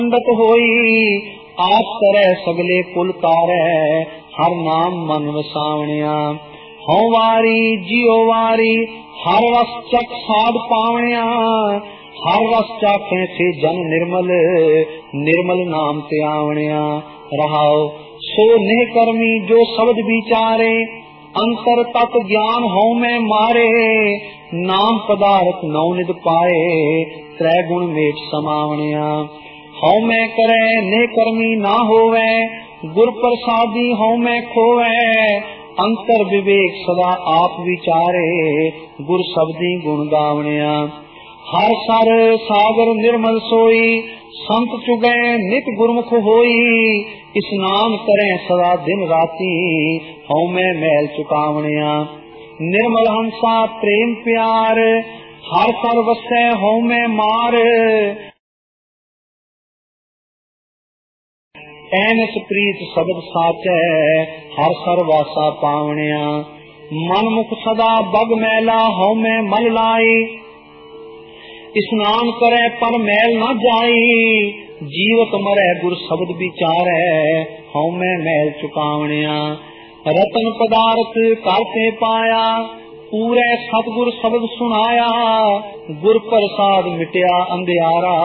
पंडित होई आप करे सगले कुल तारै हर नाम मन वसावणिया। हों वारी जियो वारी हर रस चख साध पावणिया। हर रस चाखे से जन निर्मल निर्मल नाम ते आवणिया। रहाओ सो नेह कर्मी जो शब्द विचारे अंतर तक ज्ञान हो में मारे। नाम पदार्थ नवनिध पाए त्रै गुण मेट समावणिया। हौ में करे ने कर्मी ना होवे गुर प्रसादी हौ में खोवे। अंतर विवेक सदा आप विचारे गुर शब्दी गुण गावणिया। हर सर सागर निर्मल सोई संत चुगे नित गुरमुख होई। स्नान करें सदा दिन राती हौ में मैल चुकावणिया। निर्मल हंसा प्रेम प्यार हर सर वसै हौ में मार। ऐनस प्रीत शब्द साचै हर सर वासा पावणिया। मन मुख सदा बग मैला हौ में मल लाई। स्नान करे पर मैल न जाई। जीवत मरै गुर शब्द विचारै हौ में मैल चुकावणिया। रतन पदार्थ करते पाया पूरे सतगुर शब्द सुनाया। गुर प्रसाद मिटया अंधियारा